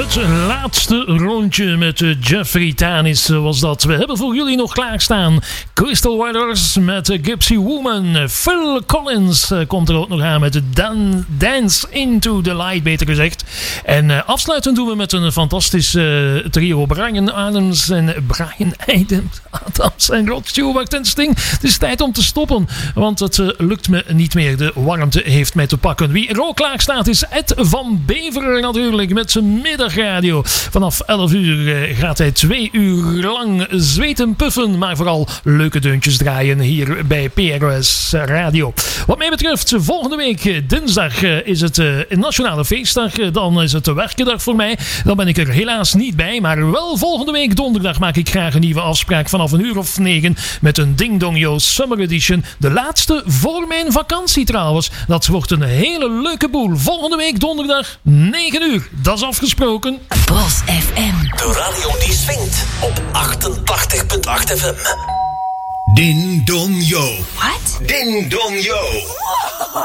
Het laatste rondje met Jeffrey Tanis was dat. We hebben voor jullie nog klaarstaan Crystal Waters met Gypsy Woman. Phil Collins komt er ook nog aan met Dance Into the Light, beter gezegd. En afsluitend doen we met een fantastisch trio. Bryan Adams en Rod Stewart en Sting. Het is tijd om te stoppen, want het lukt me niet meer. De warmte heeft mij te pakken. Wie er ook klaar staat is Ed van Beveren natuurlijk met zijn middagradio. Vanaf 11 uur gaat hij 2 uur lang zweten puffen, maar vooral leuke deuntjes draaien hier bij PROS Radio. Wat mij betreft, volgende week dinsdag is het een nationale feestdag. Dan is het de werkendag voor mij. Dan ben ik er helaas niet bij, maar wel volgende week donderdag maak ik graag een nieuwe afspraak vanaf 9:00 met een Ding Dong Yo Summer Edition. De laatste voor mijn vakantie trouwens. Dat wordt een hele leuke boel. Volgende week donderdag 9:00. Dat is afgesproken. Boss FM. De radio die swingt op 88.8 FM. Ding Dong Yo. What? Ding Dong Yo.